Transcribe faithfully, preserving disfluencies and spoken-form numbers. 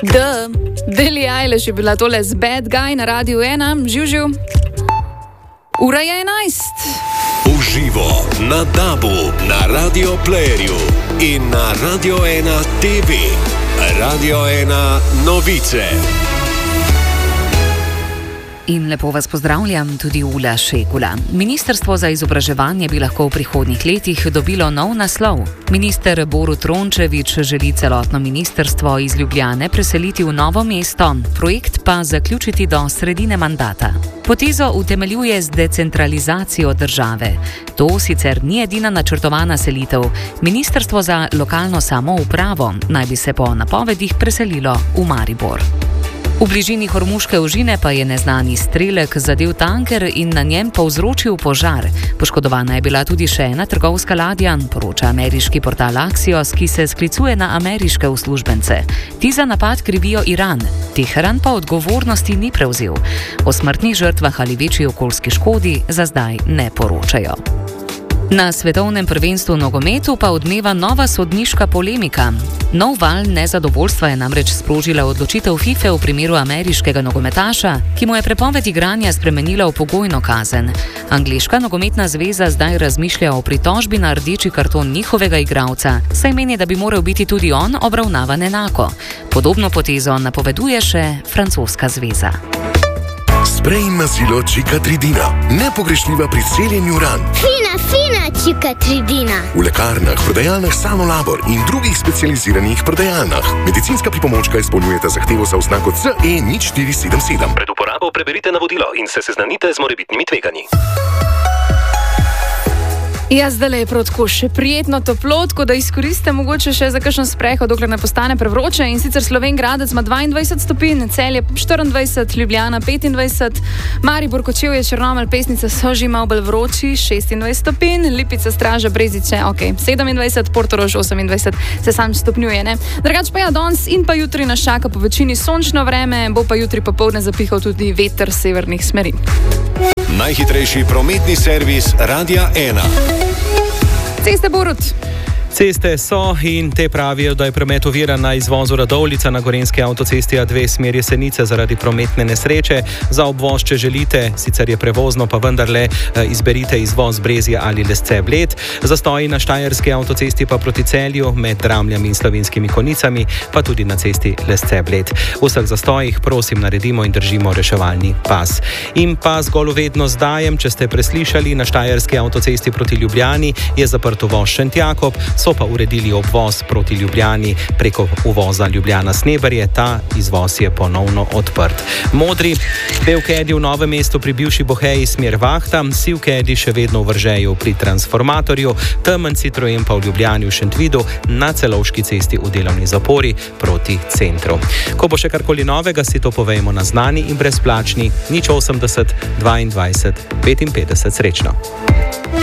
Da, Billie Eilish je bila tole z Bad Guy na Radiu ena, živ živ. Ura je enajst. Uživo na Dabu, na Radio Playerju in na Radio ena T V. Radio ena novice. In lepo vas pozdravljam, tudi Ula Šegula. Ministrstvo za izobraževanje bi lahko v prihodnjih letih dobilo nov naslov. Minister Borut Rončević želi celotno ministrstvo iz Ljubljane preseliti v Novo mesto, projekt pa zaključiti do sredine mandata. Potezo utemeljuje z decentralizacijo države. To sicer ni edina načrtovana selitev. Ministrstvo za lokalno samoupravo naj bi se po napovedih preselilo v Maribor. V bližini Hormuške ožine pa je neznani strelek zadel tanker in na njem povzročil požar. Poškodovana je bila tudi še ena trgovska ladja, poroča ameriški portal Axios, ki se sklicuje na ameriške uslužbence. Ti za napad krivijo Iran, Teheran pa odgovornosti ni prevzel. O smrtnih žrtvah ali večji okoljski škodi za zdaj ne poročajo. Na svetovnem prvenstvu v nogometu pa odmeva nova sodniška polemika. Nov val nezadovoljstva je namreč sprožila odločitev FIFA v primeru ameriškega nogometaša, ki mu je prepoved igranja spremenila v pogojno kazen. Angleška nogometna zveza zdaj razmišlja o pritožbi na rdeči karton njihovega igralca, saj meni, da bi moral biti tudi on obravnavan enako. Podobno potezo napoveduje še francoska zveza. Sprej na silo Čikatridina. Nepogrešljiva pri celjenju ran. Fina, fina Čikatridina. V lekarnah, prodajalnah Sanolabor in drugih specializiranih prodajalnah. Medicinska pripomočka izpolnjujeta zahtevo za oznako C E nič štiri sedem sedem. Pred uporabo preberite navodilo in se seznanite z morebitnimi tveganji. Ja, zdaj je prav tako še prijetno toplo, tako da izkoriste mogoče še za kakšen sprehod, dokler ne postane prevroče. In sicer Slovenj Gradec ima dvaindvajset stopinj, Celje štiriindvajset, Ljubljana petindvajset, Maribor, Kočevje, Črnomelj, Pesnica so že malo bolj vroči, šestindvajset stopinj, Lipica, Straža, Brezice, ok, sedemindvajset, Portorož osemindvajset, se sam stopnjuje, ne. Drugač pa ja, danes in pa jutri nas čaka po večini sončno vreme, bo pa jutri popoldne zapihal tudi veter severnih smeri. Najhitrejši prometni servis Radia ena. Ceste Borut. Ceste so in te pravijo, da je promet oviran na izvozu Radovljica na Gorenjski avtocesti A dve smeri Jesenice zaradi prometne nesreče. Za obvoz, če želite, sicer je prevozno, pa vendarle izberite izvoz Brezje ali Lesce Bled. Zastoji na Štajerski avtocesti pa proti Celju med Dramljami in Slovenskimi Konjicami, pa tudi na cesti Lesce Bled. V vseh zastojih prosim naredimo in držimo reševalni pas. In pa zgolj uvedno zdajem, če ste preslišali, na Štajerski avtocesti proti Ljubljani je zaprt uvoz Šentjakob, so pa uredili obvoz proti Ljubljani preko uvoza Ljubljana-Sneberje. Ta izvoz je ponovno odprt. Modri, Belkedi v Novem mestu pri bivši Boheji smer Vahta, Sivkedi še vedno v Vržeju pri Transformatorju, temen Citroen pa v Ljubljani v Šentvidu na Celovški cesti v delovni zapori proti centru. Ko bo še karkoli novega, si to povejmo na znani in brezplačni nič osemdeset dvaindvajset petinpetdeset. Srečno!